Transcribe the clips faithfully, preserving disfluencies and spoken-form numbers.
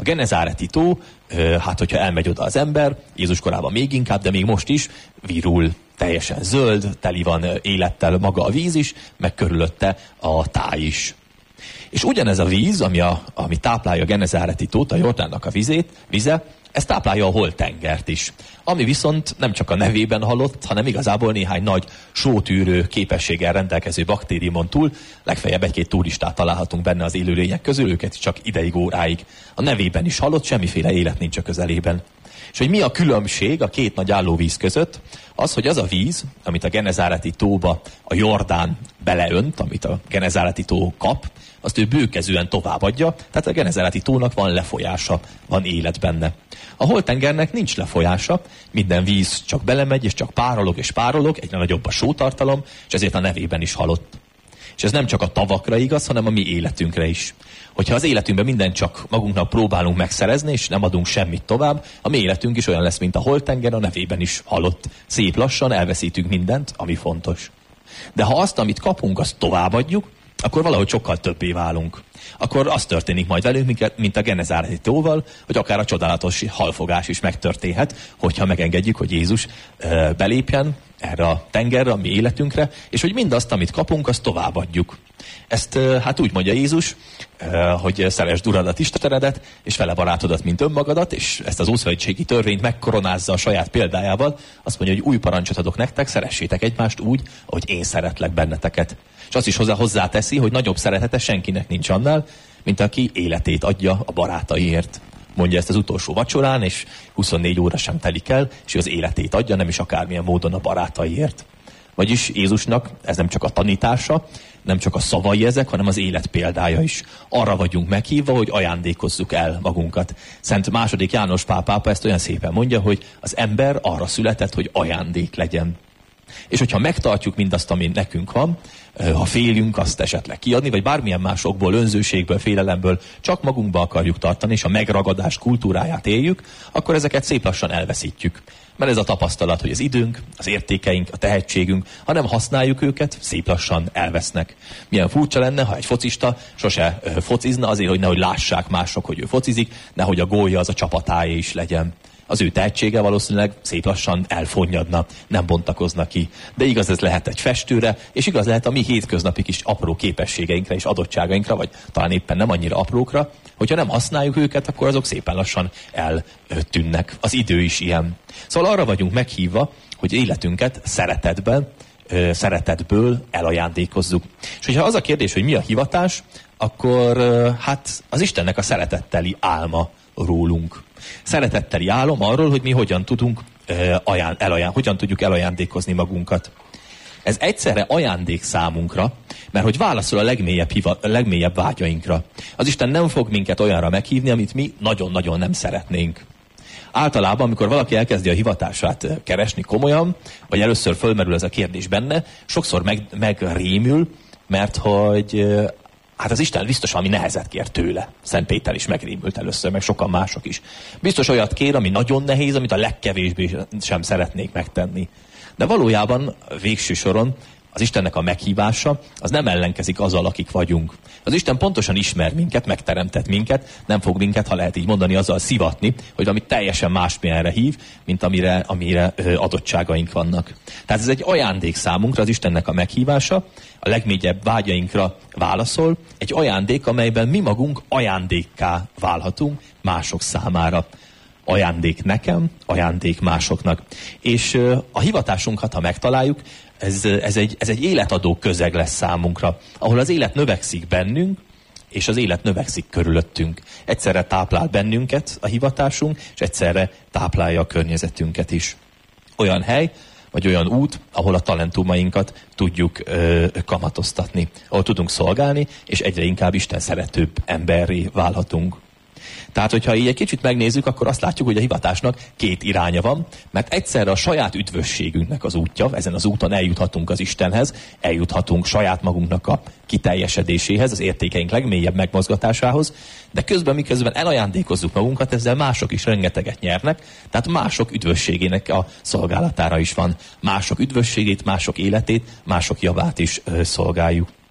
A Genezáreti tó, hát hogyha elmegy oda az ember, Jézus korában még inkább, de még most is virul, teljesen zöld, teli van élettel maga a víz is, meg körülötte a táj is. És ugyanez a víz, ami, a, ami táplálja a Genezáreti tót, a Jordánnak a vizét, vize, ez táplálja a holttengert is. Ami viszont nem csak a nevében halott, hanem igazából néhány nagy sótűrő képességgel rendelkező baktériumon túl, legfeljebb egy-két turistát találhatunk benne az élőlények közül, őket csak ideig, óráig. A nevében is halott, semmiféle élet nincs a közelében. És hogy mi a különbség a két nagy állóvíz között? Az, hogy az a víz, amit a Genezáreti tóba a Jordán beleönt, amit a Genezáreti tó kap, azt ő bőkezően továbbadja, tehát a Genezáreti tónak van lefolyása, van élet benne. A holttengernek nincs lefolyása, minden víz csak belemegy, és csak párolog és párolog, egyre nagyobb a sótartalom, és ezért a nevében is halott. És ez nem csak a tavakra igaz, hanem a mi életünkre is. Hogyha az életünkben mindent csak magunknak próbálunk megszerezni, és nem adunk semmit tovább, a mi életünk is olyan lesz, mint a holttenger, a nevében is halott. Szép lassan elveszítünk mindent, ami fontos. De ha azt, amit kapunk, azt továbbadjuk, akkor valahogy sokkal többé válunk. Akkor az történik majd velünk, mint a Genezáreti tóval, hogy akár a csodálatos halfogás is megtörténhet, hogyha megengedjük, hogy Jézus uh, belépjen erre a tengerre, a mi életünkre, és hogy mindazt, amit kapunk, azt továbbadjuk. Ezt uh, hát úgy mondja Jézus, uh, hogy szeresd Uradat, Istenedet, és vele barátodat, mint önmagadat, és ezt az ószövetségi törvényt megkoronázza a saját példájával. Azt mondja, hogy új parancsot adok nektek, szeressétek egymást úgy, ahogy én szeretlek benneteket. És azt is hozzá hozzáteszi, hogy nagyobb szeretete senkinek nincs annál, mint aki életét adja a barátaiért. Mondja ezt az utolsó vacsorán, és huszonnégy óra sem telik el, és az életét adja, nem is akármilyen módon a barátaiért. Vagyis Jézusnak ez nem csak a tanítása, nem csak a szavai ezek, hanem az élet példája is. Arra vagyunk meghívva, hogy ajándékozzuk el magunkat. Szent második János Pál pápa ezt olyan szépen mondja, hogy az ember arra született, hogy ajándék legyen. És hogyha megtartjuk mindazt, ami nekünk van, ha féljünk azt esetleg kiadni, vagy bármilyen másokból, önzőségből, félelemből csak magunkba akarjuk tartani, és a megragadás kultúráját éljük, akkor ezeket szép lassan elveszítjük. Mert ez a tapasztalat, hogy az időnk, az értékeink, a tehetségünk, ha nem használjuk őket, szép lassan elvesznek. Milyen furcsa lenne, ha egy focista sose focizna azért, hogy nehogy lássák mások, hogy ő focizik, nehogy a gólja az a csapatáé is legyen. Az ő tehetsége valószínűleg szép lassan elfonnyadna, nem bontakozna ki. De igaz ez lehet egy festőre, és igaz lehet a mi hétköznapi kis apró képességeinkre és adottságainkra, vagy talán éppen nem annyira aprókra. Hogyha nem használjuk őket, akkor azok szépen lassan eltűnnek. Az idő is ilyen. Szóval arra vagyunk meghívva, hogy életünket szeretetben, szeretetből elajándékozzuk. És hogyha az a kérdés, hogy mi a hivatás, akkor hát az Istennek a szeretetteli álma rólunk. Szeretetteli álom arról, hogy mi hogyan tudunk aján, elaján, hogyan tudjuk elajándékozni magunkat. Ez egyszerre ajándék számunkra, mert hogy válaszol a legmélyebb, hiva, a legmélyebb vágyainkra. Az Isten nem fog minket olyanra meghívni, amit mi nagyon-nagyon nem szeretnénk. Általában, amikor valaki elkezdi a hivatását keresni komolyan, vagy először fölmerül ez a kérdés benne, sokszor meg, megrémül, mert hogy hát az Isten biztos valami nehezet kér tőle. Szent Péter is megrémült először, meg sokan mások is. Biztos olyat kér, ami nagyon nehéz, amit a legkevésbé sem szeretnék megtenni. De valójában végső soron az Istennek a meghívása az nem ellenkezik azzal, akik vagyunk. Az Isten pontosan ismer minket, megteremtett minket, nem fog minket, ha lehet így mondani, azzal szivatni, hogy amit teljesen másmilyenre hív, mint amire, amire adottságaink vannak. Tehát ez egy ajándék számunkra, az Istennek a meghívása, a legmélyebb vágyainkra válaszol, egy ajándék, amelyben mi magunk ajándékká válhatunk mások számára. Ajándék nekem, ajándék másoknak. És a hivatásunkat, ha megtaláljuk, ez, ez, egy, ez egy életadó közeg lesz számunkra, ahol az élet növekszik bennünk, és az élet növekszik körülöttünk. Egyszerre táplál bennünket a hivatásunk, és egyszerre táplálja a környezetünket is. Olyan hely, vagy olyan út, ahol a talentumainkat tudjuk ö, kamatoztatni, ahol tudunk szolgálni, és egyre inkább Isten szeretőbb emberré válhatunk. Tehát, hogyha így egy kicsit megnézzük, akkor azt látjuk, hogy a hivatásnak két iránya van, mert egyszerre a saját üdvösségünknek az útja, ezen az úton eljuthatunk az Istenhez, eljuthatunk saját magunknak a kiteljesedéséhez, az értékeink legmélyebb megmozgatásához, de közben miközben elajándékozzuk magunkat, ezzel mások is rengeteget nyernek, tehát mások üdvösségének a szolgálatára is van. Mások üdvösségét, mások életét, mások javát is ö, szolgáljuk.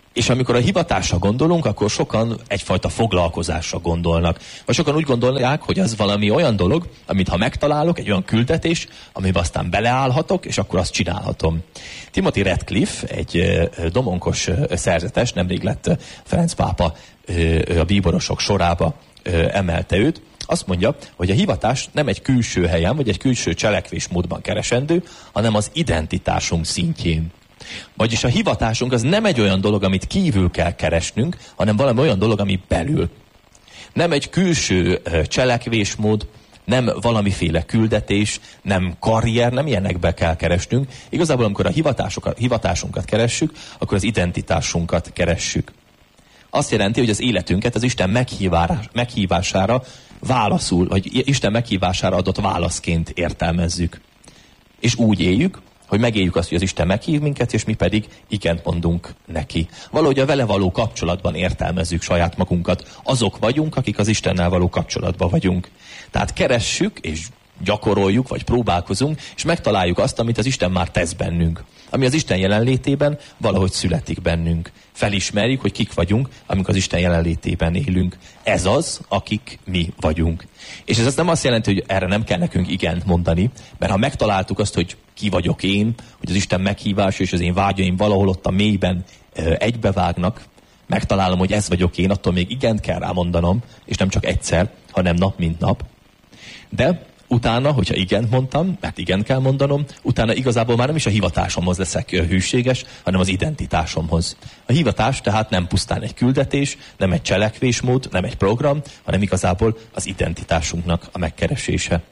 És amikor a hivatásra gondolunk, akkor sokan egyfajta foglalkozásra gondolnak. Vagy sokan úgy gondolják, hogy az valami olyan dolog, amit ha megtalálok, egy olyan küldetés, amiben aztán beleállhatok, és akkor azt csinálhatom. Timothy Radcliffe, egy domonkos szerzetes, nemrég lett Ferenc pápa a bíborosok sorába emelte őt, azt mondja, hogy a hivatás nem egy külső helyen, vagy egy külső cselekvésmódban keresendő, hanem az identitásunk szintjén. Vagyis a hivatásunk az nem egy olyan dolog, amit kívül kell keresnünk, hanem valami olyan dolog, ami belül. Nem egy külső cselekvésmód, nem valamiféle küldetés, nem karrier, nem ilyenekbe kell keresnünk. Igazából, amikor a hivatásunkat keressük, akkor az identitásunkat keressük. Azt jelenti, hogy az életünket az Isten meghívására válaszul, vagy Isten meghívására adott válaszként értelmezzük. És úgy éljük, hogy megéljük azt, hogy az Isten meghív minket, és mi pedig igent mondunk neki. Valahogy a vele való kapcsolatban értelmezzük saját magunkat. Azok vagyunk, akik az Istennel való kapcsolatban vagyunk. Tehát keressük, és gyakoroljuk, vagy próbálkozunk, és megtaláljuk azt, amit az Isten már tesz bennünk. Ami az Isten jelenlétében valahogy születik bennünk. Felismerjük, hogy kik vagyunk, amikor az Isten jelenlétében élünk. Ez az, akik mi vagyunk. És ez nem azt jelenti, hogy erre nem kell nekünk igent mondani, mert ha megtaláltuk azt, hogy ki vagyok én, hogy az Isten meghívása és az én vágyaim valahol ott a mélyben egybevágnak, megtalálom, hogy ez vagyok én, attól még igent kell rá mondanom, és nem csak egyszer, hanem nap mint nap. De utána, hogyha igent mondtam, mert igen kell mondanom, utána igazából már nem is a hivatásomhoz leszek hűséges, hanem az identitásomhoz. A hivatás tehát nem pusztán egy küldetés, nem egy cselekvésmód, nem egy program, hanem igazából az identitásunknak a megkeresése.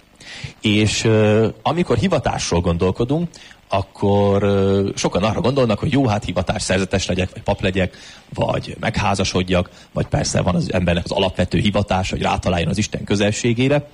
És uh, amikor hivatásról gondolkodunk, akkor uh, sokan arra gondolnak, hogy jó, hát hivatás szerzetes legyek, vagy pap legyek, vagy megházasodjak, vagy persze van az embernek az alapvető hivatás, hogy rátaláljon az Isten közelségére.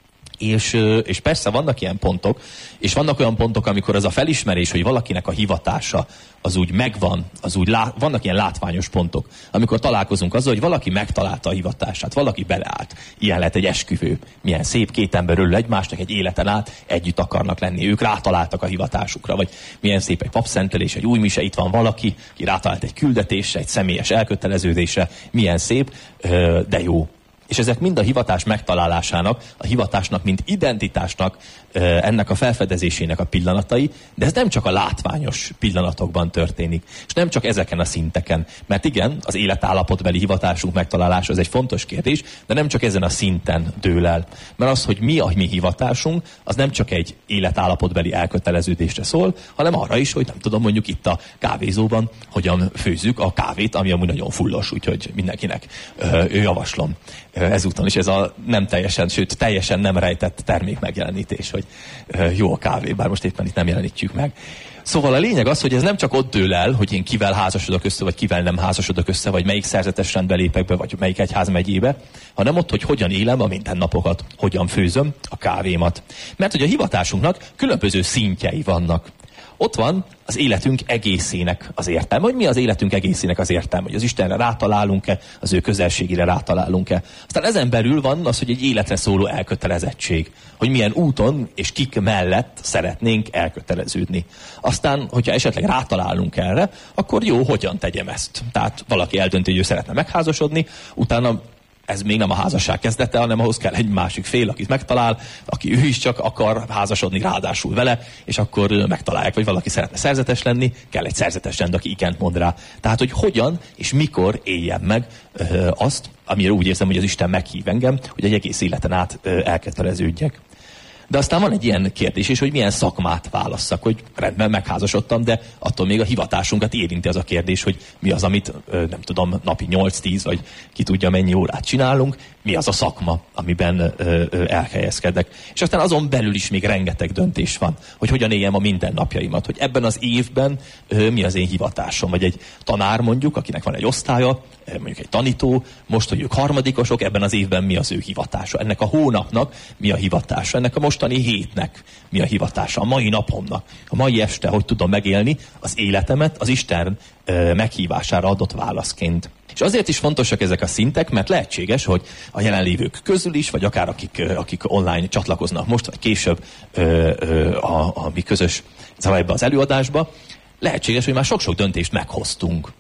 És, és persze vannak ilyen pontok, és vannak olyan pontok, amikor az a felismerés, hogy valakinek a hivatása az úgy megvan, az úgy lá, vannak ilyen látványos pontok, amikor találkozunk azzal, hogy valaki megtalálta a hivatását, valaki beleállt. Ilyen lehet egy esküvő. Milyen szép, két ember örül egymásnak egy életen át, együtt akarnak lenni, ők rátaláltak a hivatásukra, vagy milyen szép egy papszentelés, egy új mise, itt van valaki, ki rátalált egy küldetésre, egy személyes elköteleződésre, milyen szép, de jó. És ezek mind a hivatás megtalálásának, a hivatásnak, mint identitásnak, ennek a felfedezésének a pillanatai, de ez nem csak a látványos pillanatokban történik, és nem csak ezeken a szinteken. Mert igen, az életállapotbeli hivatásunk megtalálása az egy fontos kérdés, de nem csak ezen a szinten dől el. Mert az, hogy mi a mi hivatásunk, az nem csak egy életállapotbeli elköteleződésre szól, hanem arra is, hogy nem tudom, mondjuk itt a kávézóban hogyan főzzük a kávét, ami amúgy nagyon fullos, úgyhogy mindenkinek ő javaslom. Ezúton is ez a nem teljesen, sőt teljesen nem rejtett termék megjelenítés, hogy jó a kávé, bár most éppen itt nem jelenítjük meg. Szóval a lényeg az, hogy ez nem csak ott dől el, hogy én kivel házasodok össze, vagy kivel nem házasodok össze, vagy melyik szerzetes rendbe lépek be, vagy melyik egyházmegyébe, hanem ott, hogy hogyan élem a mindennapokat, hogyan főzöm a kávémat. Mert hogy a hivatásunknak különböző szintjei vannak. Ott van az életünk egészének az értelme. Hogy mi az életünk egészének az értelme? Hogy az Istenre rátalálunk-e, az ő közelségére rátalálunk-e. Aztán ezen belül van az, hogy egy életre szóló elkötelezettség. Hogy milyen úton és kik mellett szeretnénk elköteleződni. Aztán, hogyha esetleg rátalálunk erre, akkor jó, hogyan tegyem ezt. Tehát valaki eldönti, hogy ő szeretne megházasodni, utána ez még nem a házasság kezdete, hanem ahhoz kell egy másik fél, akit megtalál, aki ő is csak akar házasodni ráadásul vele, és akkor megtalálják, vagy valaki szeretne szerzetes lenni, kell egy szerzetes rend, aki igent mond rá. Tehát, hogy hogyan és mikor éljem meg ö, azt, amire úgy érzem, hogy az Isten meghív engem, hogy egy egész életen át ö, elköteleződjek. De aztán van egy ilyen kérdés is, hogy milyen szakmát válasszak, hogy rendben megházasodtam, de attól még a hivatásunkat érinti az a kérdés, hogy mi az, amit nem tudom, napi nyolc-tíz, vagy ki tudja mennyi órát csinálunk, mi az a szakma, amiben ö, ö, elhelyezkedek. És aztán azon belül is még rengeteg döntés van, hogy hogyan éljem a mindennapjaimat, hogy ebben az évben ö, mi az én hivatásom, vagy egy tanár mondjuk, akinek van egy osztálya, mondjuk egy tanító, most, hogy ők harmadikosok, ebben az évben mi az ő hivatása, ennek a hónapnak mi a hivatása, ennek a mostani hétnek mi a hivatása, a mai napomnak, a mai este, hogy tudom megélni az életemet az Isten ö, meghívására adott válaszként. És azért is fontosak ezek a szintek, mert lehetséges, hogy a jelenlévők közül is, vagy akár akik, akik online csatlakoznak most, vagy később ö, ö, a, a mi közös zajba az előadásba, lehetséges, hogy már sok-sok döntést meghoztunk.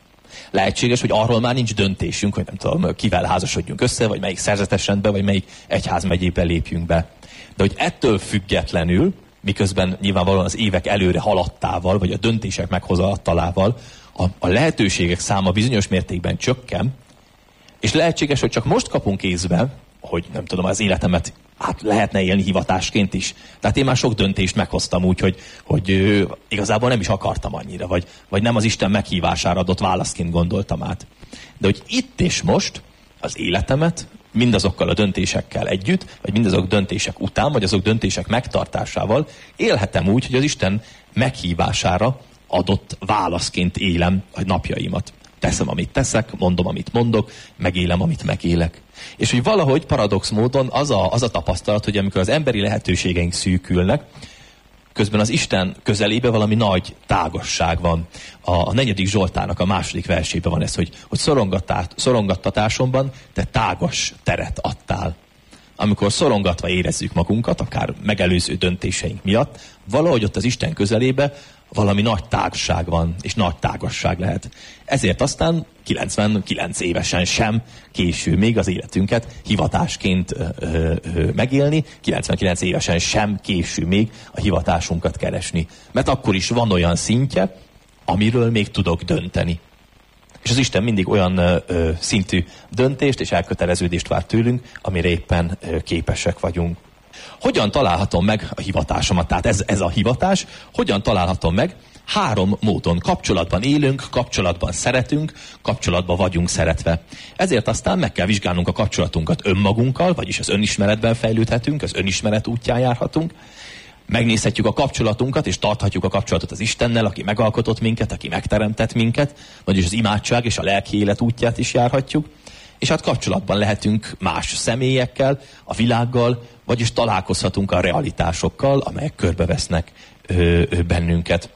Lehetséges, hogy arról már nincs döntésünk, hogy nem tudom, kivel házasodjunk össze, vagy melyik szerzetes rendbe, vagy melyik egyházmegyébe lépjünk be. De hogy ettől függetlenül, miközben nyilvánvalóan az évek előre haladtával, vagy a döntések meghozatalával a, a lehetőségek száma bizonyos mértékben csökken, és lehetséges, hogy csak most kapunk észbe, hogy nem tudom, az életemet hát lehetne élni hivatásként is. Tehát én már sok döntést meghoztam úgy, hogy, hogy ö, igazából nem is akartam annyira, vagy, vagy nem az Isten meghívására adott válaszként gondoltam át. De hogy itt és most az életemet mindazokkal a döntésekkel együtt, vagy mindazok döntések után, vagy azok döntések megtartásával élhetem úgy, hogy az Isten meghívására adott válaszként élem a napjaimat. Teszem, amit teszek, mondom, amit mondok, megélem, amit megélek. És hogy valahogy paradox módon az a, az a tapasztalat, hogy amikor az emberi lehetőségeink szűkülnek, közben az Isten közelébe valami nagy tágasság van. A, a negyedik Zsoltárnak a második versében van ez, hogy, hogy szorongattatásomban te tágas teret adtál. Amikor szorongatva érezzük magunkat, akár megelőző döntéseink miatt, valahogy ott az Isten közelébe valami nagy tágság van, és nagy tágasság lehet. Ezért aztán kilencvenkilenc évesen sem késő még az életünket hivatásként ö, ö, ö, megélni, kilencvenkilenc évesen sem késő még a hivatásunkat keresni. Mert akkor is van olyan szintje, amiről még tudok dönteni. És az Isten mindig olyan ö, ö, szintű döntést és elköteleződést vár tőlünk, amire éppen ö, képesek vagyunk. Hogyan találhatom meg a hivatásomat? Tehát ez, ez a hivatás, hogyan találhatom meg? Három módon. Kapcsolatban élünk, kapcsolatban szeretünk, kapcsolatban vagyunk szeretve. Ezért aztán meg kell vizsgálnunk a kapcsolatunkat önmagunkkal, vagyis az önismeretben fejlődhetünk, az önismeret útján járhatunk. Megnézhetjük a kapcsolatunkat, és tarthatjuk a kapcsolatot az Istennel, aki megalkotott minket, aki megteremtett minket, vagyis az imádság és a lelki élet útját is járhatjuk. És hát kapcsolatban lehetünk más személyekkel, a világgal, vagyis találkozhatunk a realitásokkal, amelyek körbevesznek ö, ö, bennünket.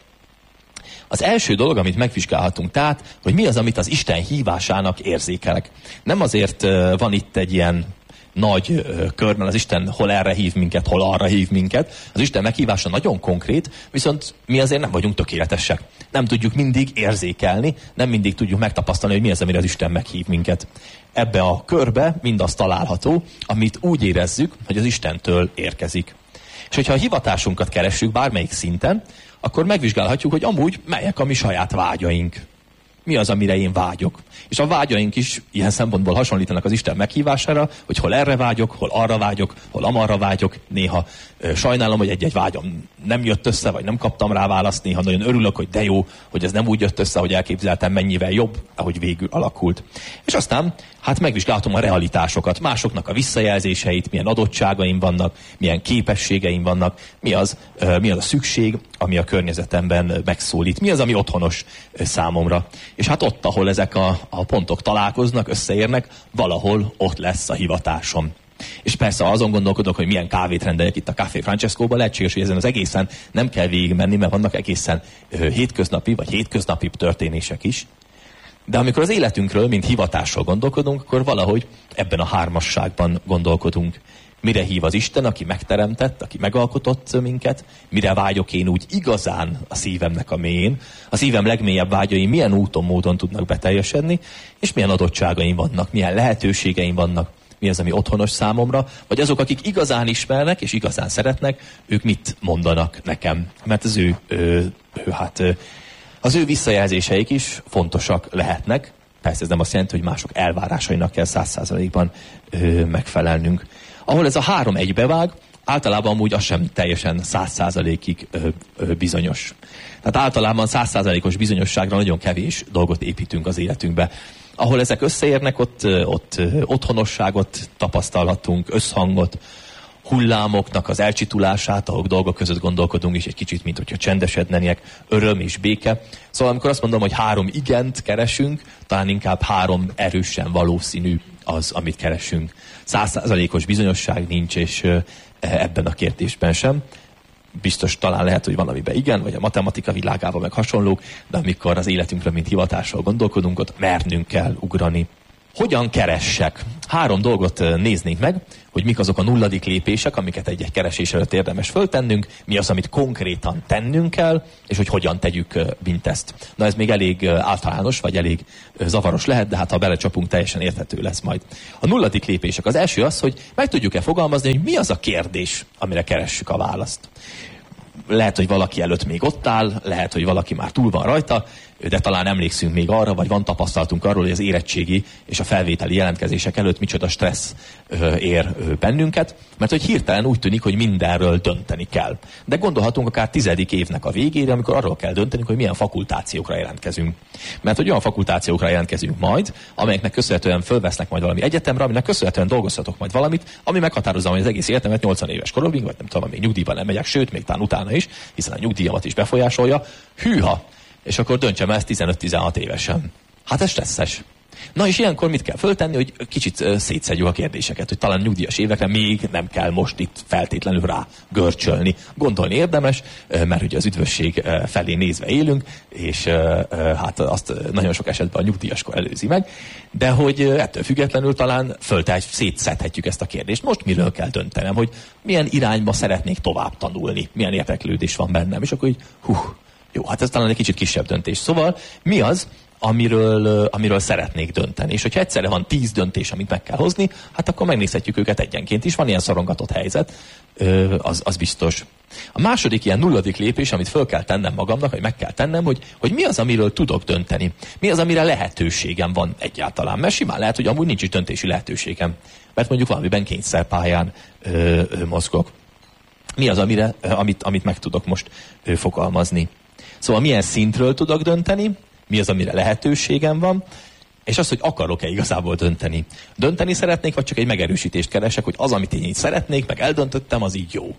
Az első dolog, amit megvizsgálhatunk tehát, hogy mi az, amit az Isten hívásának érzékelek. Nem azért ö, van itt egy ilyen nagy ö, kör, mert az Isten hol erre hív minket, hol arra hív minket. Az Isten meghívása nagyon konkrét, viszont mi azért nem vagyunk tökéletesek. Nem tudjuk mindig érzékelni, nem mindig tudjuk megtapasztalni, hogy mi az, amire az Isten meghív minket. Ebbe a körbe mindaz található, amit úgy érezzük, hogy az Istentől érkezik. És hogyha a hivatásunkat keressük bármelyik szinten, akkor megvizsgálhatjuk, hogy amúgy melyek a mi saját vágyaink. Mi az, amire én vágyok. És a vágyaink is ilyen szempontból hasonlítanak az Isten meghívására, hogy hol erre vágyok, hol arra vágyok, hol amarra vágyok. Néha ö, sajnálom, hogy egy-egy vágyam nem jött össze, vagy nem kaptam rá választ. Néha nagyon örülök, hogy de jó, hogy ez nem úgy jött össze, hogy elképzeltem, mennyivel jobb, ahogy végül alakult. És aztán hát megvizsgálhatom a realitásokat, másoknak a visszajelzéseit, milyen adottságaim vannak, milyen képességeim vannak, mi az, ö, mi az a szükség, ami a környezetemben megszólít, mi az, ami otthonos ö, számomra. És hát ott, ahol ezek a, a pontok találkoznak, összeérnek, valahol ott lesz a hivatásom. És persze azon gondolkodok, hogy milyen kávét rendeljek itt a Café Francescóban, lehetséges, hogy ezen az egészen nem kell végigmenni, mert vannak egészen ö, hétköznapi vagy hétköznapi történések is. De amikor az életünkről, mint hivatásról gondolkodunk, akkor valahogy ebben a hármasságban gondolkodunk. Mire hív az Isten, aki megteremtett, aki megalkotott minket, mire vágyok én úgy igazán a szívemnek a mélyén, a szívem legmélyebb vágyai milyen úton, módon tudnak beteljesedni, és milyen adottságaim vannak, milyen lehetőségeim vannak, mi az, ami otthonos számomra, vagy azok, akik igazán ismernek és igazán szeretnek, ők mit mondanak nekem. Mert az ő, ő, ő, hát, az ő visszajelzéseik is fontosak lehetnek. Persze ez nem azt jelenti, hogy mások elvárásainak kell száz százalékban megfelelnünk. Ahol ez a három egybevág, általában amúgy az sem teljesen száz százalékig bizonyos. Tehát általában száz százalékos bizonyosságra nagyon kevés dolgot építünk az életünkbe. Ahol ezek összeérnek, ott, ott otthonosságot tapasztalhatunk, összhangot, hullámoknak az elcsitulását, ahol dolgok között gondolkodunk is egy kicsit, mint hogyha csendesednének, öröm és béke. Szóval amikor azt mondom, hogy három igent keresünk, talán inkább három erősen valószínű az, amit keresünk. Száz százalékos bizonyosság nincs, és ebben a kérdésben sem. Biztos talán lehet, hogy valamiben igen, vagy a matematika világában meg hasonlók, de amikor az életünkről, mint hivatásról gondolkodunk, ott mernünk kell ugrani. Hogyan keressek? Három dolgot néznénk meg, hogy mik azok a nulladik lépések, amiket egy-egy keresés előtt érdemes föltennünk, mi az, amit konkrétan tennünk kell, és hogy hogyan tegyük mindezt. Na ez még elég általános, vagy elég zavaros lehet, de hát ha belecsapunk, teljesen érthető lesz majd. A nulladik lépések. Az első az, hogy meg tudjuk-e fogalmazni, hogy mi az a kérdés, amire keressük a választ. Lehet, hogy valaki előtt még ott áll, lehet, hogy valaki már túl van rajta, de talán emlékszünk még arra, vagy van tapasztalatunk arról, hogy az érettségi és a felvételi jelentkezések előtt micsoda stressz ö, ér ö, bennünket, mert hogy hirtelen úgy tűnik, hogy mindenről dönteni kell. De gondolhatunk akár tizedik évnek a végére, amikor arról kell döntenünk, hogy milyen fakultációkra jelentkezünk. Mert hogy olyan fakultációkra jelentkezünk majd, amelyeknek köszönhetően fölvesznek majd valami egyetemre, aminek köszönhetően dolgozhatok majd valamit, ami meghatározza majd az egész életemet nyolcvan éves koromig, vagy nem tudom, még nyugdíjban nem megyek, sőt, még talán utána is, hiszen a nyugdíjamat is befolyásolja. Hűha! És akkor döntsem ezt tizenöt-tizenhat évesen. Hát ez stresszes. Na és ilyenkor mit kell föltenni, hogy kicsit szétszedjük a kérdéseket, hogy talán nyugdíjas évekre még nem kell most itt feltétlenül rá görcsölni. Gondolni érdemes, mert ugye az üdvösség felé nézve élünk, és hát azt nagyon sok esetben a nyugdíjaskor előzi meg, de hogy ettől függetlenül talán föltehet, szétszedhetjük ezt a kérdést. Most miről kell döntenem, hogy milyen irányba szeretnék tovább tanulni, milyen érdeklődés van bennem, és akkor így, hú, jó, hát ez talán egy kicsit kisebb döntés. Szóval mi az, amiről, amiről szeretnék dönteni? És hogyha egyszerre van tíz döntés, amit meg kell hozni, hát akkor megnézhetjük őket egyenként is. Van ilyen szorongatott helyzet, az, az biztos. A második ilyen nulladik lépés, amit föl kell tennem magamnak, vagy meg kell tennem, hogy, hogy mi az, amiről tudok dönteni. Mi az, amire lehetőségem van egyáltalán. Mert simán lehet, hogy amúgy nincs is döntési lehetőségem. Mert mondjuk valamiben kényszerpályán ö, ö, mozgok. Mi az, amire, amit, amit meg tudok most ö, fogalmazni. Szóval milyen szintről tudok dönteni, mi az, amire lehetőségem van, és az, hogy akarok-e igazából dönteni. Dönteni szeretnék, vagy csak egy megerősítést keresek, hogy az, amit én így szeretnék, meg eldöntöttem, az így jó.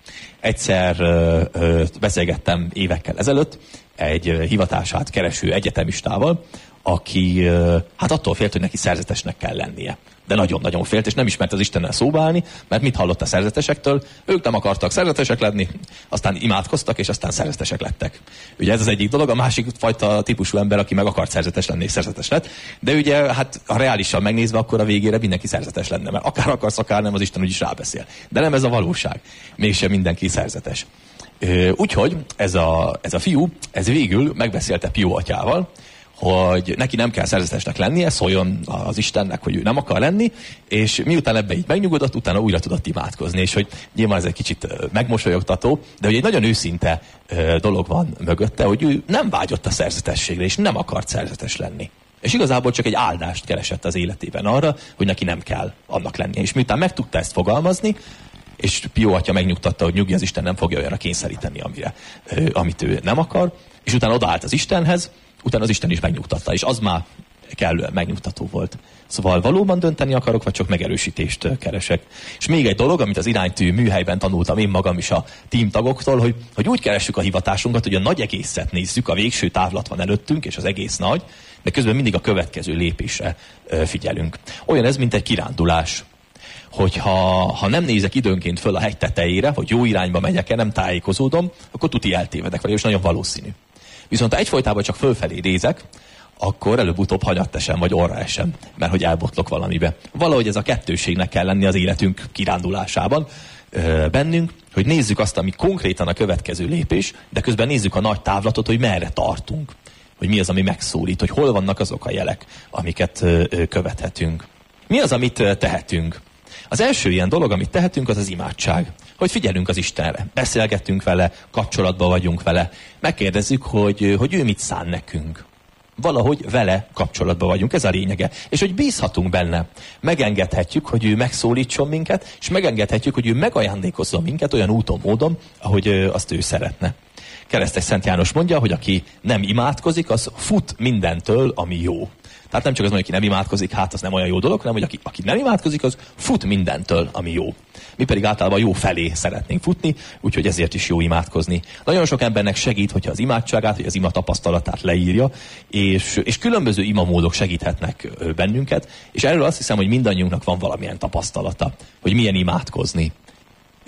Egyszer ö, ö, beszélgettem évekkel ezelőtt egy ö, hivatását kereső egyetemistával, aki ö, hát attól félt, hogy neki szerzetesnek kell lennie. De nagyon-nagyon félt, és nem ismert az Istennel szóba állni, mert mit hallott a szerzetesektől? Ők nem akartak szerzetesek lenni, aztán imádkoztak, és aztán szerzetesek lettek. Ugye ez az egyik dolog, a másik fajta típusú ember, aki meg akart szerzetes lenni, és szerzetes lett. De ugye, hát ha reálisan megnézve, akkor a végére mindenki szerzetes lenne, mert akár akarsz, akár nem, az Isten úgyis rábeszél. De nem ez a valóság. Mégsem mindenki szerzetes. Úgyhogy ez a, ez a fiú, ez végül megbeszélte Pio atyával, hogy neki nem kell szerzetesnek lennie, szóljon az Istennek, hogy ő nem akar lenni, és miután ebbe így megnyugodott, utána újra tudott imádkozni, és hogy nyilván ez egy kicsit megmosolyogtató, de hogy egy nagyon őszinte dolog van mögötte, hogy ő nem vágyott a szerzetességre, és nem akart szerzetes lenni. És igazából csak egy áldást keresett az életében arra, hogy neki nem kell annak lennie. És miután meg tudta ezt fogalmazni, és Pio atya megnyugtatta, hogy nyugi, az Isten nem fogja olyanra kényszeríteni, amire, amit ő nem akar, és utána odaállt az Istenhez, utána az Isten is megnyugtatta, és az már kellően megnyugtató volt. Szóval valóban dönteni akarok, vagy csak megerősítést keresek. És még egy dolog, amit az iránytű műhelyben tanultam én magam is a teamtagoktól, hogy, hogy úgy keressük a hivatásunkat, hogy a nagy egészet nézzük, a végső távlat van előttünk, és az egész nagy, de közben mindig a következő lépésre figyelünk. Olyan ez, mint egy kirándulás. Hogyha ha nem nézek időnként föl a hegy tetejére, hogy jó irányba megyek-e, nem tájékozódom, akkor tuti eltévedek vele, és nagyon valószínű. Viszont ha egyfolytában csak fölfelé nézek, akkor előbb-utóbb hanyat esem, vagy orra esem, mert hogy elbotlok valamibe. Valahogy ez a kettőségnek kell lenni az életünk kirándulásában ö, bennünk, hogy nézzük azt, ami konkrétan a következő lépés, de közben nézzük a nagy távlatot, hogy merre tartunk, hogy mi az, ami megszólít, hogy hol vannak azok a jelek, amiket ö, ö, követhetünk. Mi az, amit ö, tehetünk? Az első ilyen dolog, amit tehetünk, az az imádság. Hogy figyelünk az Istenre, beszélgetünk vele, kapcsolatban vagyunk vele, megkérdezzük, hogy, hogy ő mit szán nekünk. Valahogy vele kapcsolatban vagyunk, ez a lényege. És hogy bízhatunk benne. Megengedhetjük, hogy ő megszólítson minket, és megengedhetjük, hogy ő megajándékozzon minket olyan úton, módon, ahogy azt ő szeretne. Keresztes Szent János mondja, hogy aki nem imádkozik, az fut mindentől, ami jó. Tehát nem csak az, hogy aki nem imádkozik, hát az nem olyan jó dolog, hanem hogy aki, aki nem imádkozik, az fut mindentől, ami jó. Mi pedig általában jó felé szeretnénk futni, úgyhogy ezért is jó imádkozni. Nagyon sok embernek segít, hogyha az imádságát, vagy az ima tapasztalatát leírja, és, és különböző imamódok segíthetnek bennünket, és erről azt hiszem, hogy mindannyiunknak van valamilyen tapasztalata, hogy milyen imádkozni.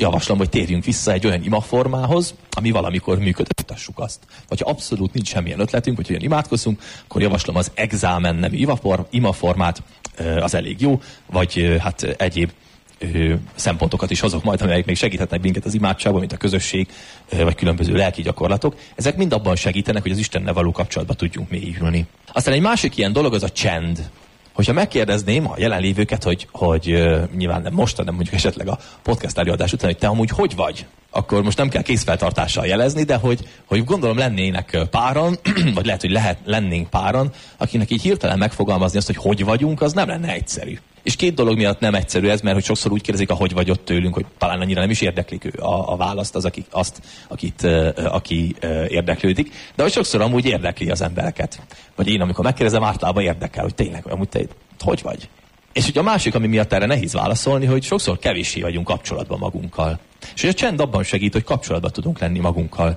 javaslom, hogy térjünk vissza egy olyan imaformához, ami valamikor működött, mutassuk azt. Vagy ha abszolút nincs semmilyen ötletünk, hogy olyan imádkozzunk, akkor javaslom az exámen nevű imaformát, az elég jó, vagy hát egyéb szempontokat is hozok majd, amelyek még segíthetnek minket az imádságban, mint a közösség, vagy különböző lelki gyakorlatok. Ezek mind abban segítenek, hogy az Istennel való kapcsolatba tudjunk mélyülni. Aztán egy másik ilyen dolog az a csend. Hogyha megkérdezném a jelenlévőket, hogy, hogy uh, nyilván nem most, hanem mondjuk esetleg a podcast előadás után, hogy te amúgy hogy vagy, akkor most nem kell készfeltartással jelezni, de hogy, hogy gondolom lennének páran, vagy lehet, hogy lehet, lennénk páran, akinek így hirtelen megfogalmazni azt, hogy hogy vagyunk, az nem lenne egyszerű. És két dolog miatt nem egyszerű ez, mert hogy sokszor úgy kérdezik, a hogy vagy ott tőlünk, hogy talán annyira nem is érdeklik ő a, a választ, az, aki, azt, akit, uh, aki uh, érdeklődik, de hogy sokszor amúgy érdekli az embereket. Vagy én, amikor megkérdezem, általában érdekel, hogy tényleg, amúgy te hogy vagy? És ugye a másik, ami miatt erre nehéz válaszolni, hogy sokszor kevéssé vagyunk kapcsolatban magunkkal. És hogy a csend abban segít, hogy kapcsolatban tudunk lenni magunkkal.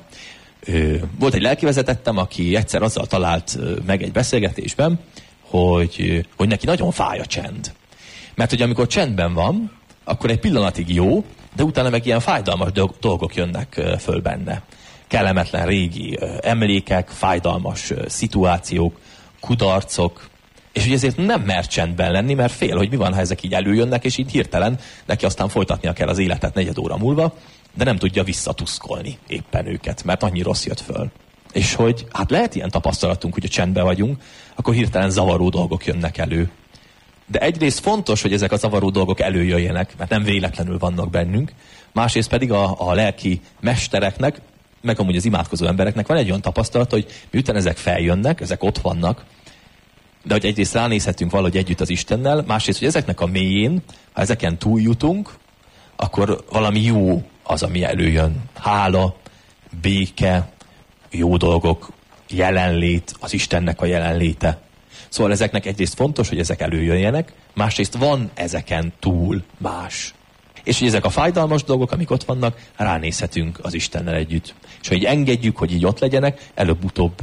Ö, volt egy lelkivezetettem, aki egyszer azzal talált meg egy beszélgetésben, hogy, hogy neki nagyon fáj a csend. Mert hogy amikor csendben van, akkor egy pillanatig jó, de utána meg ilyen fájdalmas dolgok jönnek föl benne. Kellemetlen régi emlékek, fájdalmas szituációk, kudarcok, és ugye ezért nem mer csendben lenni, mert fél, hogy mi van, ha ezek így előjönnek, és így hirtelen neki aztán folytatnia kell az életet negyed óra múlva, de nem tudja visszatuszkolni éppen őket, mert annyi rossz jött föl. És hogy hát lehet ilyen tapasztalatunk, hogy a csendben vagyunk, akkor hirtelen zavaró dolgok jönnek elő. De egyrészt fontos, hogy ezek a zavaró dolgok előjöjjenek, mert nem véletlenül vannak bennünk, másrészt pedig a, a lelki mestereknek, meg amúgy az imádkozó embereknek van egy olyan tapasztalat, hogy miután ezek feljönnek, ezek ott vannak, de hogy egyrészt ránézhetünk valahogy együtt az Istennel, másrészt, hogy ezeknek a mélyén, ha ezeken túljutunk, akkor valami jó az, ami előjön. Hála, béke, jó dolgok, jelenlét, az Istennek a jelenléte. Szóval ezeknek egyrészt fontos, hogy ezek előjöjjenek, másrészt van ezeken túl más. És hogy ezek a fájdalmas dolgok, amik ott vannak, ránézhetünk az Istennel együtt. És hogy engedjük, hogy így ott legyenek, előbb-utóbb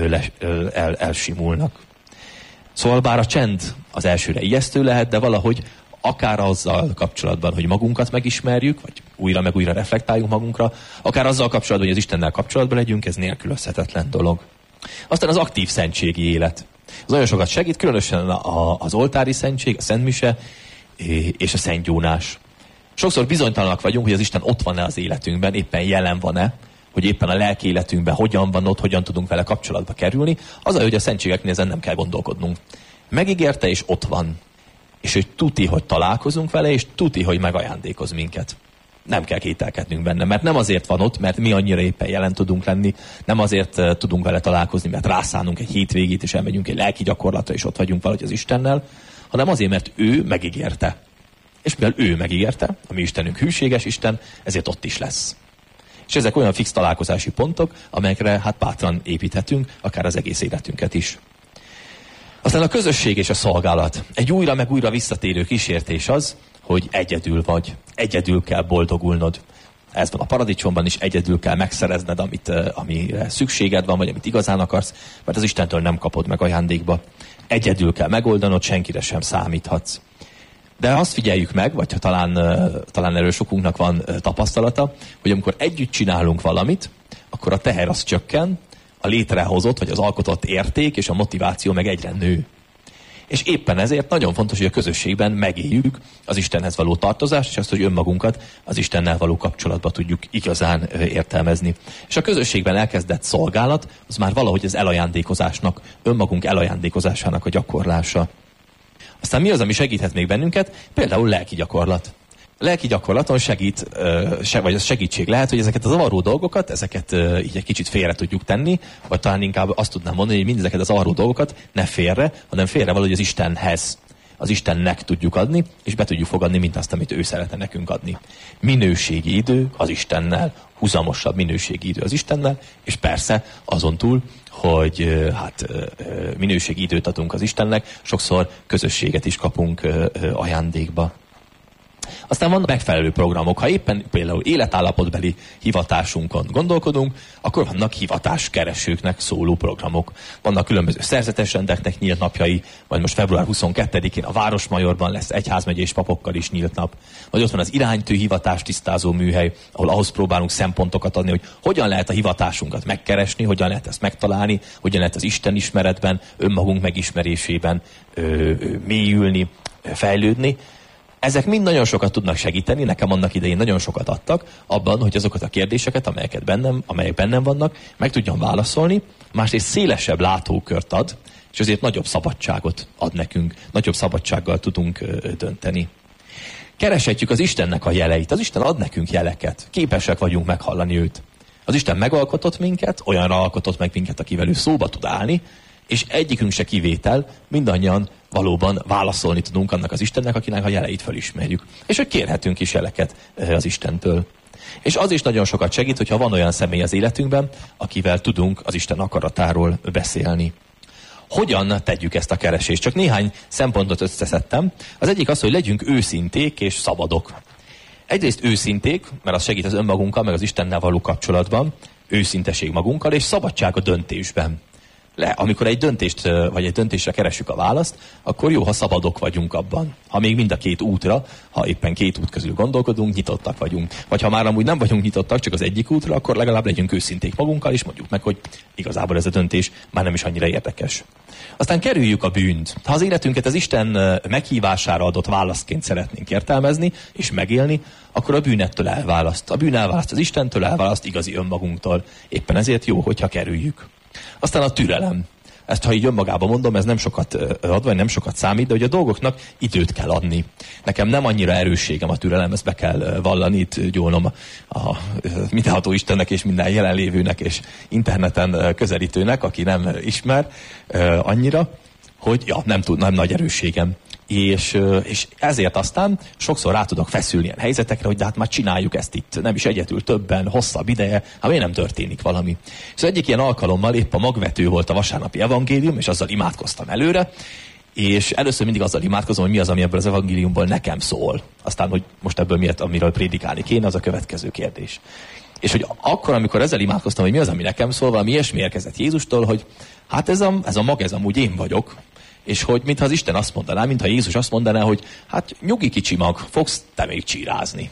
el, el, elsimulnak. Szóval bár a csend az elsőre ijesztő lehet, de valahogy akár azzal kapcsolatban, hogy magunkat megismerjük, vagy újra meg újra reflektáljunk magunkra, akár azzal kapcsolatban, hogy az Istennel kapcsolatban legyünk, ez nélkülözhetetlen dolog. Aztán az aktív szentségi élet. Ez nagyon sokat segít, különösen a, az oltári szentség, a szentmise és a szentgyónás. Sokszor bizonytalanak vagyunk, hogy az Isten ott van-e az életünkben, éppen jelen van-e, hogy éppen a lelki életünkben hogyan van ott, hogyan tudunk vele kapcsolatba kerülni, az, hogy a szentségeknél ezen nem kell gondolkodnunk. Megígérte, és ott van. És hogy tuti, hogy találkozunk vele, és tuti, hogy megajándékoz minket. Nem kell kételkednünk benne, mert nem azért van ott, mert mi annyira éppen jelen tudunk lenni, nem azért uh, tudunk vele találkozni, mert rászánunk egy hétvégét, és elmegyünk egy lelki gyakorlatra, és ott vagyunk valahogy az Istennel, hanem azért, mert ő megígérte. És mivel ő megígérte, a mi Istenünk hűséges Isten, ezért ott is lesz. És ezek olyan fix találkozási pontok, amelyekre hát bátran építhetünk, akár az egész életünket is. Aztán a közösség és a szolgálat. Egy újra meg újra visszatérő kísértés az, hogy egyedül vagy. Egyedül kell boldogulnod. Ez van a paradicsomban is, egyedül kell megszerezned, amit, amire szükséged van, vagy amit igazán akarsz, mert az Istentől nem kapod meg ajándékba. Egyedül kell megoldanod, senkire sem számíthatsz. De azt figyeljük meg, vagy ha talán, talán erről sokunknak van tapasztalata, hogy amikor együtt csinálunk valamit, akkor a teher az csökken, a létrehozott, vagy az alkotott érték és a motiváció meg egyre nő. És éppen ezért nagyon fontos, hogy a közösségben megéljük az Istenhez való tartozást, és azt, hogy önmagunkat az Istennel való kapcsolatba tudjuk igazán értelmezni. És a közösségben elkezdett szolgálat, az már valahogy az elajándékozásnak, önmagunk elajándékozásának a gyakorlása. Aztán mi az, ami segíthet még bennünket? Például lelki gyakorlat. A lelki gyakorlaton segít, vagy az segítség lehet, hogy ezeket a zavaró dolgokat, ezeket így egy kicsit félre tudjuk tenni, vagy talán inkább azt tudnám mondani, hogy mindezeket a zavaró dolgokat ne félre, hanem félre valahogy az Istenhez, az Istennek tudjuk adni, és be tudjuk fogadni mindazt, amit ő szeretne nekünk adni. Minőségi idő az Istennel, húzamosabb minőségi idő az Istennel, és persze azon túl, hogy hát minőségi időt adunk az Istennek, sokszor közösséget is kapunk ajándékba. Aztán vannak megfelelő programok. Ha éppen például életállapotbeli hivatásunkon gondolkodunk, akkor vannak hivatáskeresőknek szóló programok. Vannak különböző szerzetes rendeknek nyílt napjai, vagy most február huszonkettedikén a Városmajorban lesz egyházmegyés papokkal is nyílt nap. Vagy ott van az iránytű hivatás tisztázó műhely, ahol ahhoz próbálunk szempontokat adni, hogy hogyan lehet a hivatásunkat megkeresni, hogyan lehet ezt megtalálni, hogyan lehet az Isten ismeretben, önmagunk megismerésében ö, ö, mélyülni, ö, fejlődni. Ezek mind nagyon sokat tudnak segíteni, nekem annak idején nagyon sokat adtak abban, hogy azokat a kérdéseket, amelyeket bennem, amelyek bennem vannak, meg tudjam válaszolni, másrészt szélesebb látókört ad, és azért nagyobb szabadságot ad nekünk, nagyobb szabadsággal tudunk ö, dönteni. Kereshetjük az Istennek a jeleit. Az Isten ad nekünk jeleket. Képesek vagyunk meghallani őt. Az Isten megalkotott minket, olyanra alkotott meg minket, akivel ő szóba tud állni, és egyikünk se kivétel, mindannyian valóban válaszolni tudunk annak az Istennek, akinek a jeleit felismerjük. És hogy kérhetünk is jeleket az Istentől. És az is nagyon sokat segít, hogyha van olyan személy az életünkben, akivel tudunk az Isten akaratáról beszélni. Hogyan tegyük ezt a keresést? Csak néhány szempontot összeszedtem. Az egyik az, hogy legyünk őszinték és szabadok. Egyrészt őszinték, mert az segít az önmagunkkal, meg az Istennel való kapcsolatban, őszinteség magunkkal, és szabadság a döntésben. Le, amikor egy döntést, vagy egy döntésre keresünk a választ, akkor jó, ha szabadok vagyunk abban. Ha még mind a két útra, ha éppen két út közül gondolkodunk, nyitottak vagyunk. Vagy ha már amúgy nem vagyunk nyitottak, csak az egyik útra, akkor legalább legyünk őszinték magunkkal, és mondjuk meg, hogy igazából ez a döntés már nem is annyira érdekes. Aztán kerüljük a bűnt. Ha az életünket az Isten meghívására adott válaszként szeretnénk értelmezni és megélni, akkor a bűn ettől elválaszt. A bűn elválaszt az Istentől, elválaszt igazi önmagunktól. Éppen ezért jó, hogyha kerüljük. Aztán a türelem. Ezt, ha így önmagában mondom, ez nem sokat ad, vagy nem sokat számít, de hogy a dolgoknak időt kell adni. Nekem nem annyira erősségem a türelem, ezt be kell vallani, itt gyólnom a, a mindenható Istennek és minden jelenlévőnek és interneten közelítőnek, aki nem ismer annyira, hogy ja, nem tud, nem nagy erősségem. És, és ezért aztán sokszor rá tudok feszülni ilyen helyzetekre, hogy de hát már csináljuk ezt itt, nem is egyedül, többen, hosszabb ideje, hát miért nem történik valami. És az egyik ilyen alkalommal épp a magvető volt a vasárnapi evangélium, és azzal imádkoztam előre, és először mindig azzal imádkozom, hogy mi az, ami ebből az evangéliumból nekem szól. Aztán, hogy most ebből miért, amiről prédikálni kéne, az a következő kérdés. És hogy akkor, amikor ezzel imádkoztam, hogy mi az, ami nekem szól, valami ilyesmi érkezett Jézustól, hogy hát ez a, ez a mag, ez amúgy én vagyok. És hogy mintha az Isten azt mondaná, mintha Jézus azt mondaná, hogy hát nyugi kicsi mag, fogsz te még csírázni.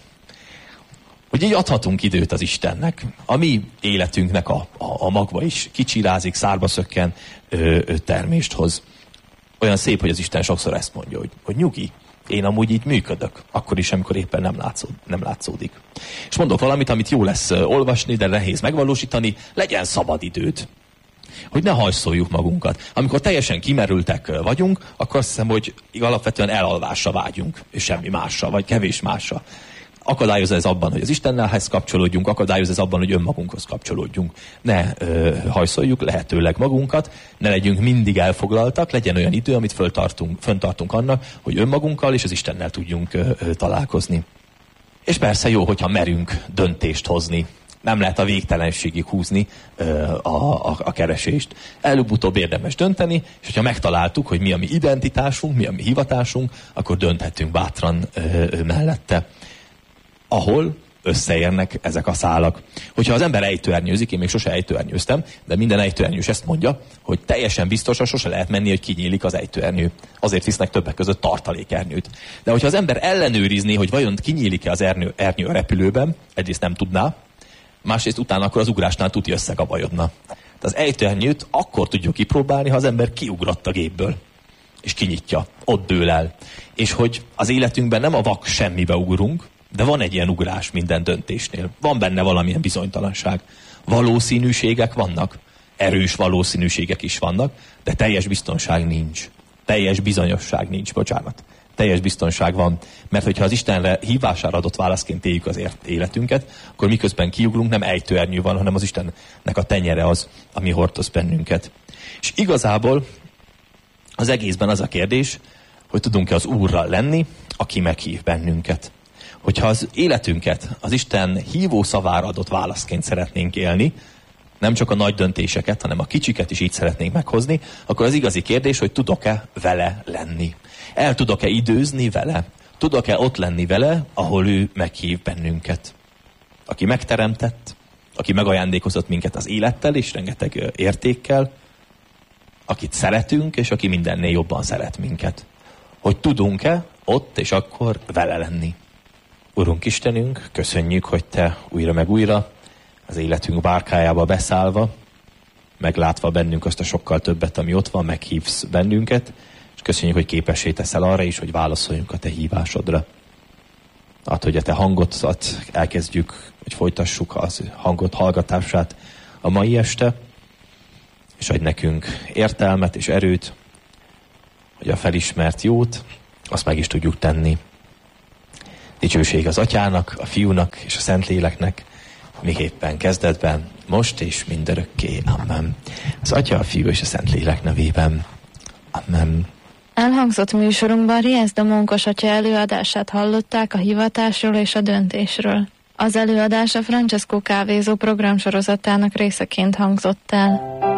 Hogy így adhatunk időt az Istennek. A mi életünknek a, a, a magva is kicsírázik, szárba szökken, ö, ö, termést hoz. Olyan szép, hogy az Isten sokszor ezt mondja, hogy, hogy nyugi, én amúgy így működök, akkor is, amikor éppen nem, látszód, nem látszódik. És mondok valamit, amit jó lesz olvasni, de nehéz megvalósítani, legyen szabad időd. Hogy ne hajszoljuk magunkat. Amikor teljesen kimerültek vagyunk, akkor azt hiszem, hogy alapvetően elalvásra vágyunk, és semmi másra, vagy kevés másra. Akadályoz ez abban, hogy az Istennelhez kapcsolódjunk, akadályoz ez abban, hogy önmagunkhoz kapcsolódjunk. Ne ö, hajszoljuk lehetőleg magunkat, ne legyünk mindig elfoglaltak, legyen olyan idő, amit föltartunk, föntartunk annak, hogy önmagunkkal és az Istennel tudjunk ö, ö, találkozni. És persze jó, hogyha merünk döntést hozni. Nem lehet a végtelenségig húzni ö, a, a, a keresést. Előbb-utóbb érdemes dönteni, és hogyha megtaláltuk, hogy mi a mi identitásunk, mi a mi hivatásunk, akkor dönthetünk bátran ö, ö, mellette. Ahol összeérnek ezek a szálak. Hogyha az ember ejtőernyőzik, én még sose ejtőernyőztem, de minden ejtőernyős ezt mondja, hogy teljesen biztosan sose lehet menni, hogy kinyílik az ejtőernyő. Azért visznek többek között tartalékernyőt. De hogyha az ember ellenőrizné, hogy vajon kinyílik-e az ernyő, ernyő a repülőben, egyrészt nem tudná, másrészt utána akkor az ugrásnál tuti összegabajodna. De az ejtőernyőt akkor tudjuk kipróbálni, ha az ember kiugrott a gépből, és kinyitja, ott dől el. És hogy az életünkben nem a vak semmibe ugrunk, de van egy ilyen ugrás minden döntésnél. Van benne valamilyen bizonytalanság. Valószínűségek vannak, erős valószínűségek is vannak, de teljes biztonság nincs. Teljes bizonyosság nincs, bocsánat. Teljes biztonság van, mert hogyha az Istenre hívására adott válaszként éljük az életünket, akkor miközben kiugrunk, nem ejtőernyő van, hanem az Istennek a tenyere az, ami hordoz bennünket. És igazából az egészben az a kérdés, hogy tudunk-e az Úrral lenni, aki meghív bennünket. Hogyha az életünket az Isten hívó szavára adott válaszként szeretnénk élni, nem csak a nagy döntéseket, hanem a kicsiket is így szeretnénk meghozni, akkor az igazi kérdés, hogy tudok-e vele lenni. El tudok-e időzni vele? Tudok-e ott lenni vele, ahol ő meghív bennünket? Aki megteremtett, aki megajándékozott minket az élettel és rengeteg értékkel, akit szeretünk, és aki mindennél jobban szeret minket. Hogy tudunk-e ott és akkor vele lenni? Urunk Istenünk, köszönjük, hogy Te újra meg újra az életünk bárkájába beszállva, meglátva bennünk azt a sokkal többet, ami ott van, meghívsz bennünket, és köszönjük, hogy képessé teszel arra is, hogy válaszoljunk a Te hívásodra. Add, hogy a Te hangodat elkezdjük, hogy folytassuk az hangot hallgatását a mai este, és adj nekünk értelmet és erőt, hogy a felismert jót, azt meg is tudjuk tenni. Dicsőség az Atyának, a Fiúnak és a Szentléleknek, miképpen kezdetben, most és mindörökké. Amen. Az Atya, a Fiú és a Szentlélek nevében. Amen. Elhangzott műsorunkban Rieszda Mónkos atya előadását hallották a hivatásról és a döntésről. Az előadás a Francesco Kávézó programsorozatának részeként hangzott el.